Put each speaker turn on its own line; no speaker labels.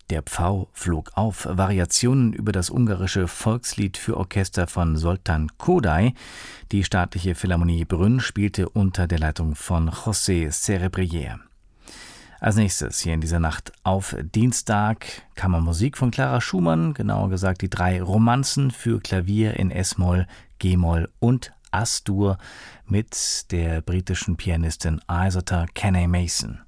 Der Pfau flog auf. Variationen über das ungarische Volkslied für Orchester von Zoltán Kodály. Die Staatliche Philharmonie Brünn spielte unter der Leitung von José Cerebrier. Als nächstes hier in dieser Nacht auf Dienstag Kammermusik von Clara Schumann, genauer gesagt die 3 Romanzen für Klavier in S-Moll, G-Moll und As-Dur mit der britischen Pianistin Isotta Kenny Mason.